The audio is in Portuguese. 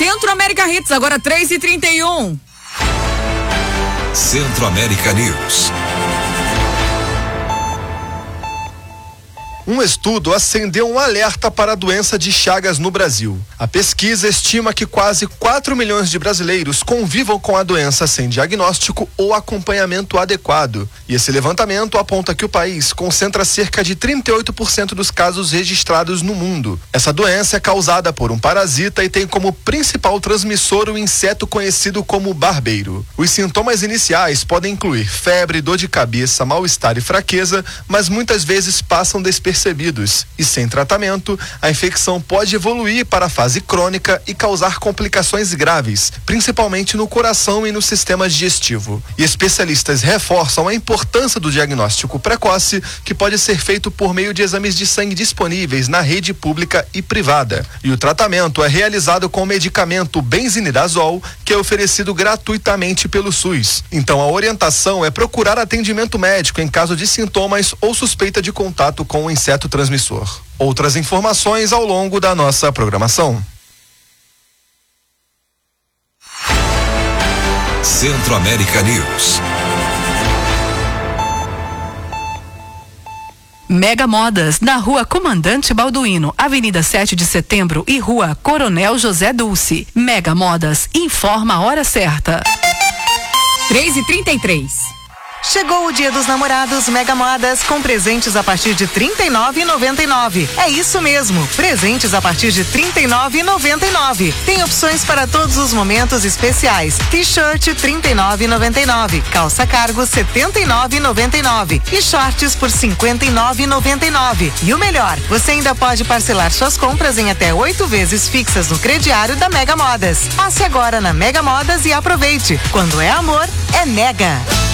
Centro América Hits, agora 3h31. Centro América News. Um estudo acendeu um alerta para a doença de Chagas no Brasil. A pesquisa estima que quase 4 milhões de brasileiros convivam com a doença sem diagnóstico ou acompanhamento adequado. E esse levantamento aponta que o país concentra cerca de 38% dos casos registrados no mundo. Essa doença é causada por um parasita e tem como principal transmissor o inseto conhecido como barbeiro. Os sintomas iniciais podem incluir febre, dor de cabeça, mal-estar e fraqueza, mas muitas vezes passam despercebidos. E sem tratamento, a infecção pode evoluir para a fase crônica e causar complicações graves, principalmente no coração e no sistema digestivo. E especialistas reforçam a importância do diagnóstico precoce, que pode ser feito por meio de exames de sangue disponíveis na rede pública e privada. E o tratamento é realizado com o medicamento benzinidazol, que é oferecido gratuitamente pelo SUS. Então a orientação é procurar atendimento médico em caso de sintomas ou suspeita de contato com o inseto transmissor. Outras informações ao longo da nossa programação. Centro América News. Mega Modas, na Rua Comandante Balduino, Avenida 7 de Setembro e Rua Coronel José Dulce. Mega Modas, informa a hora certa. 3h33. Chegou o Dia dos Namorados Mega Modas com presentes a partir de R$ 39,99. É isso mesmo, presentes a partir de R$ 39,99. Tem opções para todos os momentos especiais. T-shirt R$ 39,99, calça cargo R$ 79,99 e shorts por R$ 59,99. E o melhor, você ainda pode parcelar suas compras em até 8 vezes fixas no crediário da Mega Modas. Passe agora na Mega Modas e aproveite. Quando é amor, é Mega.